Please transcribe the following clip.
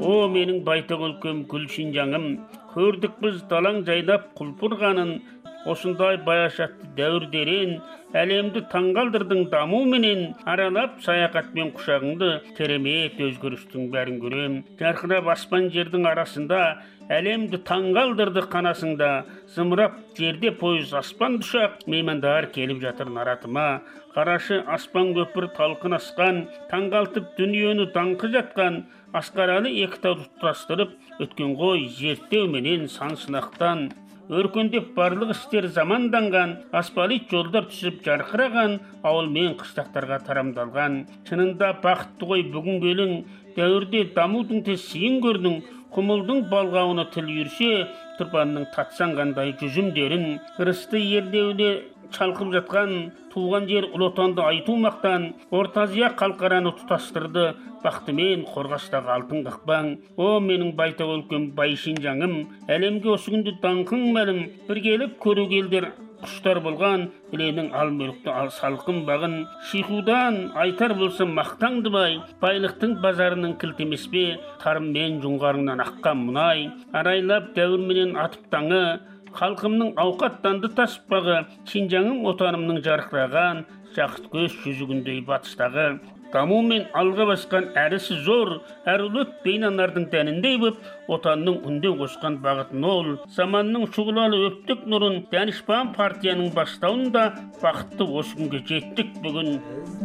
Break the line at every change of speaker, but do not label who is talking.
О менің байтақ өлкем гүл Шинжаңым, көрдік біз далаң жайнап құлпырғанын, осындай баяшатты дәуірдерен, әлемді таңғалдырдың даму менен, аралап саяхатпен құшағыңды, керемет өзгерістің бәрін көрем. Жарқырап аспан жердің арасында, әлемді таңғалдырды қанасыңда, зымырап жерде пойыз аспан ұшақ, меймандар келіп жатыр наратыма. Қарашы аспан көпір талқын асқан, таңғалтып дүниені даңқы жатқан, асқараны екі тауды тұтастырып, өткен ғой зерттеу менен сан сынақтан. Өркендеп барлық істер заманданған, асфальт жолдар түсіп жарқыраған, ауыл мен қыстақтарға тарамдалған. Шынында бақытты ғой бүгінгі елің, дәуірде дамудың тез сыйын көрдің, құмылдың балғауына тіл үйірсе, тұрпанның татсан қандай жүзімдерін. Ырысты ердеуіне шалқып жатқан, туған жер ұлы отанды айту мақтан, Орта Азия қалқараны тұтастырды, бақтымен қорғастағы алтын қақпан. О менің байтақ өлкем бай Шинжаңым, әлемге осы күнде даңқың мәлім, бір келіп көру келдер құштар болған, іленің ал мүлікті ал салқын бағын. Шихудан айтар болсам мақтаңды бай, байлықтың базарының кілт емес пе, тарым мен жоңғарыңнан аққан мұнай. Арайлап дәуірменен атып таңы, халқымның ауқаттанды таспағы, Шинжаңым отанымның жарқыраған, жақыт көз жүзігіндей батыстағы. Даму мен алға басқан әрісі зор, әрулет бейнанардың тәніндей боп, отанның үнде қосқан бағытын ол. Заманның шұғылалы өптік нұрын, Дәнішпан партияның бастауында бақытты осы күнге жеттік бүгін.